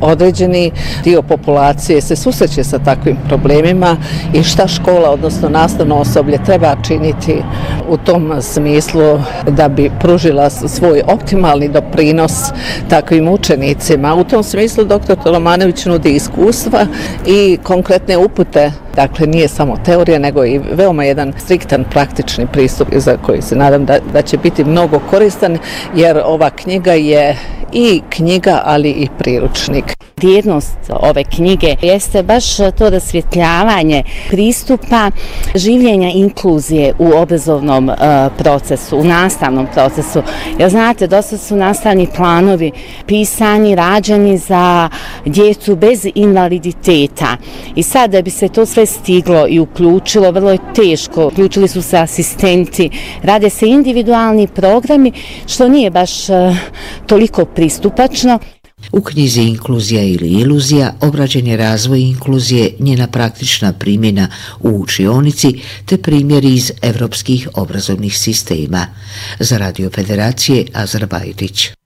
određeni dio populacije se susreće sa takvim problemima i šta škola, odnosno nastavno osoblje treba činiti u tom smislu da bi pružila svoj optimalni doprinos takvim učenicima. U tom smislu dr. Tolomanović nudi iskustva i konkretne upute. Dakle, nije samo teorija, nego i veoma jedan striktan praktični pristup za koji se nadam da će biti mnogo koristan, jer ova knjiga je i knjiga, ali i priručnik. Vrijednost ove knjige jeste baš to rasvjetljavanje pristupa življenja inkluzije u obrazovnom procesu, u nastavnom procesu. Jer znate, dosta su nastavni planovi pisani, rađeni za djecu bez invaliditeta. I sad da bi se to sve stiglo i uključilo, vrlo je teško. Uključili su se asistenti, rade se individualni programi, što nije baš toliko pristupačno. U knjizi Inkluzija ili iluzija obrađen je razvoj inkluzije, njena praktična primjena u učionici te primjeri iz evropskih obrazovnih sistema. Za Radio Federacije Azra Bajdić.